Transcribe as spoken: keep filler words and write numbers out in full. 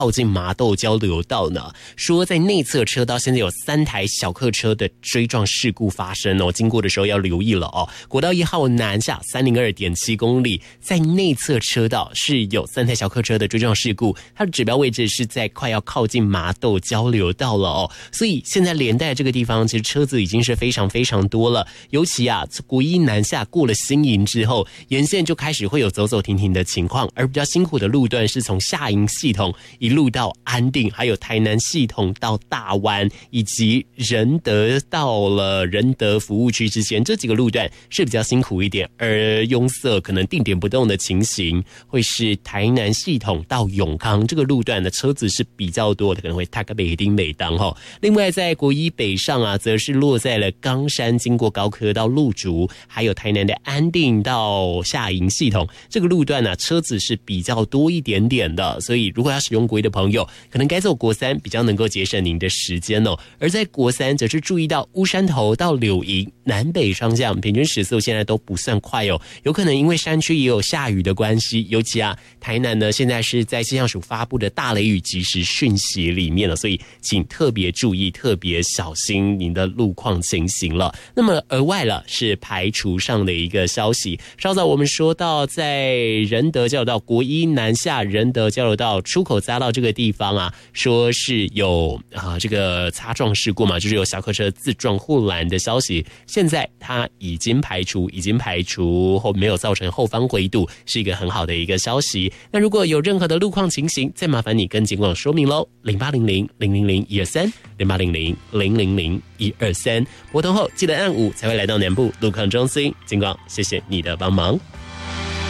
靠近麻豆交流道呢，说在内侧车道现在有三台小客车的追撞事故发生哦，经过的时候要留意了哦。国道一号南下 三零二点七 公里，在内侧车道是有三台小客车的追撞事故，它的指标位置是在快要靠近麻豆交流道了哦，所以现在连带这个地方其实车子已经是非常非常多了，尤其啊国一南下过了新营之后，沿线就开始会有走走停停的情况，而比较辛苦的路段是从下营系统一路到安定，还有台南系统到大湾，以及仁德到了仁德服务区之前，这几个路段是比较辛苦一点，而拥塞可能定点不动的情形会是台南系统到永康这个路段的车子是比较多的，可能会踏个北丁北当齁。另外在国一北上啊，则是落在了冈山经过高科到鹿竹，还有台南的安定到下营系统这个路段呢、啊，车子是比较多一点点的，所以如果要使用国一的朋友，可能该走国三比较能够节省您的时间哦。而在国三则是注意到乌山头到柳营南北双向平均时速现在都不算快哦，有可能因为山区也有下雨的关系，尤其啊台南呢现在是在气象署发布的大雷雨即时讯息里面了，所以请特别注意，特别小心您的路况情形了。那么额外了是排除上的一个消息，稍早我们说到在仁德交流道国一南下仁德交流道出口匝道这个地方啊，说是有啊、呃、这个擦撞事故嘛，就是有小客车自撞护栏的消息，现在它已经排除，已经排除后没有造成后方回堵，是一个很好的一个消息。那如果有任何的路况情形，再麻烦你跟警广说明喽，零八零零零零零一二三，零八零零零零零一二三，拨通后记得按五才会来到南部路况中心。警广，谢谢你的帮忙。